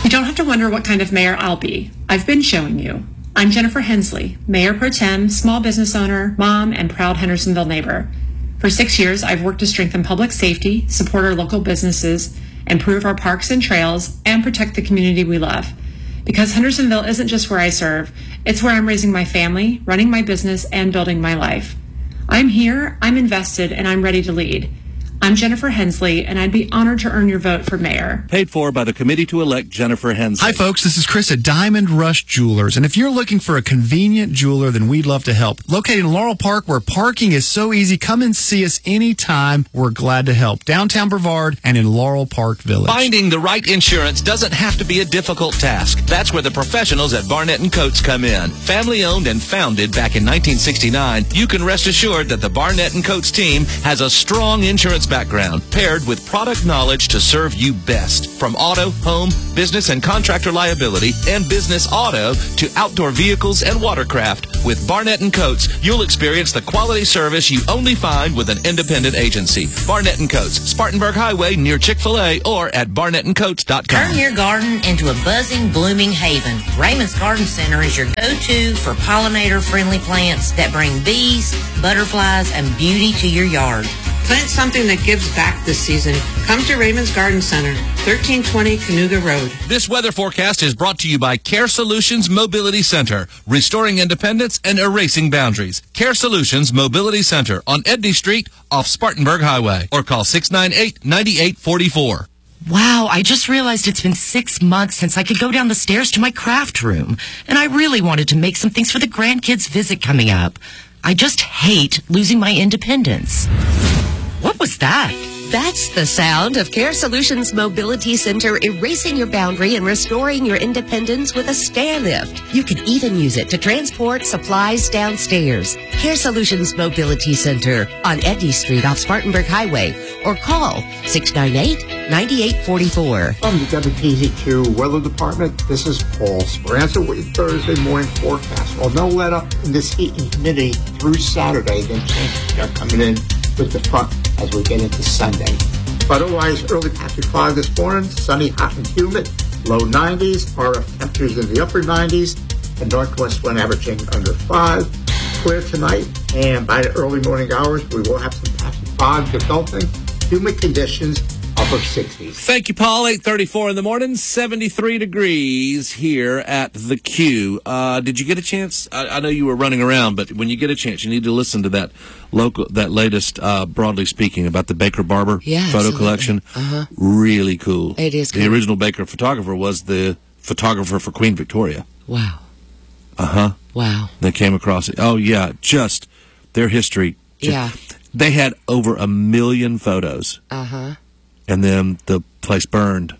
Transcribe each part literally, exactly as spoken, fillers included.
You don't have to wonder what kind of mayor I'll be. I've been showing you. I'm Jennifer Hensley, Mayor Pro Tem, small business owner, mom, and proud Hendersonville neighbor. For six years, I've worked to strengthen public safety, support our local businesses, improve our parks and trails, and protect the community we love. Because Hendersonville isn't just where I serve, it's where I'm raising my family, running my business, and building my life. I'm here, I'm invested, and I'm ready to lead. I'm Jennifer Hensley, and I'd be honored to earn your vote for mayor. Paid for by the committee to elect Jennifer Hensley. Hi, folks. This is Chris at Diamond Rush Jewelers. And if you're looking for a convenient jeweler, then we'd love to help. Located in Laurel Park, where parking is so easy, come and see us anytime. We're glad to help. Downtown Brevard and in Laurel Park Village. Finding the right insurance doesn't have to be a difficult task. That's where the professionals at Barnett and Coates come in. Family owned and founded back in nineteen sixty-nine, you can rest assured that the Barnett and Coates team has a strong insurance background, paired with product knowledge to serve you best. From auto, home, business, and contractor liability, and business auto to outdoor vehicles and watercraft, with Barnett and Coates, you'll experience the quality service you only find with an independent agency. Barnett and Coates, Spartanburg Highway near Chick-fil-A, or at barnett and coates dot com. Turn your garden into a buzzing, blooming haven. Raymond's Garden Center is your go-to for pollinator-friendly plants that bring bees, butterflies, and beauty to your yard. Plant something that gives back this season. Come to Raymond's Garden Center, thirteen twenty Cayuga Road. This weather forecast is brought to you by Care Solutions Mobility Center, restoring independence and erasing boundaries. Care Solutions Mobility Center on Edney Street off Spartanburg Highway, or call six nine eight, nine eight four four. Wow, I just realized it's been six months since I could go down the stairs to my craft room, and I really wanted to make some things for the grandkids' visit coming up. I just hate losing my independence. What was that? That's the sound of Care Solutions Mobility Center erasing your boundary and restoring your independence with a stair lift. You can even use it to transport supplies downstairs. Care Solutions Mobility Center on Edney Street off Spartanburg Highway, or call six nine eight, nine eight four four. From the W T Z Q Weather Department, this is Paul Speranza with your Thursday morning forecast. Well, no let up in this heat and humidity through Saturday, then chances are coming in with the front as we get into Sunday. But otherwise, early patch of cloud this morning, sunny, hot, and humid, low nineties, R F temperatures in the upper nineties, and northwest wind averaging under five. Clear tonight, and by the early morning hours, we will have some patchy fog developing, humid conditions, upper sixties. Thank you, Paul. eight thirty-four in the morning, seventy-three degrees here at the Q. Uh, did you get a chance? I, I know you were running around, but when you get a chance, you need to listen to that local, that latest, uh, broadly speaking, about the Baker Barber yeah, photo absolutely. collection. Uh-huh. Really cool. It is cool. The original Baker photographer was the photographer for Queen Victoria. Wow. Uh-huh. Wow. They came across it. Oh, yeah, just their history. Just, Yeah. They had over a million photos. Uh-huh. And then the place burned.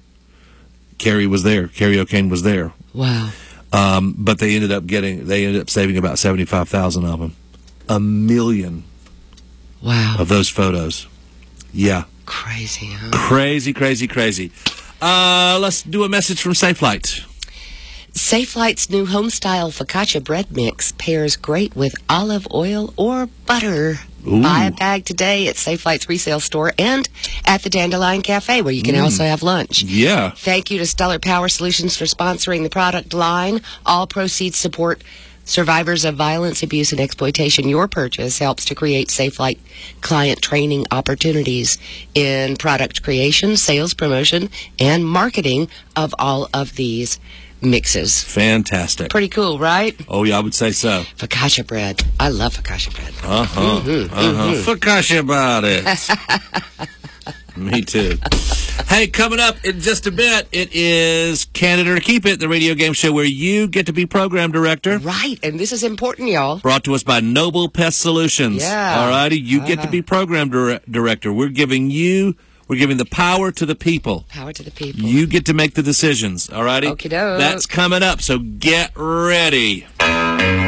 Carrie was there. Carrie O'Kane was there. Wow. Um, but they ended up getting, they ended up saving about seventy-five thousand of them. A million. Wow. Of those photos. Yeah. Crazy, huh? Crazy, crazy, crazy. Uh, let's do a message from Safe Light. Safe Light's new home-style focaccia bread mix pairs great with olive oil or butter. Ooh. Buy a bag today at Safe Light's resale store and at the Dandelion Cafe, where you can Mm. also have lunch. Yeah. Thank you to Stellar Power Solutions for sponsoring the product line. All proceeds support survivors of violence, abuse, and exploitation. Your purchase helps to create Safe Light client training opportunities in product creation, sales, promotion, and marketing of all of these mixes. Fantastic. Pretty cool, right? Oh, yeah, I would say so. Focaccia bread. I love focaccia bread. Uh-huh. Mm-hmm, uh-huh. mm-hmm. Focaccia about it. Me too. Hey, coming up in just a bit, it is Canada or Keep It, the radio game show where you get to be program director. Right, and this is important, y'all. Brought to us by Noble Pest Solutions. Yeah. All righty, you Uh-huh. get to be program dire- director. We're giving you, we're giving the power to the people. Power to the people. You get to make the decisions. All righty? Okie doke. That's coming up, so get ready.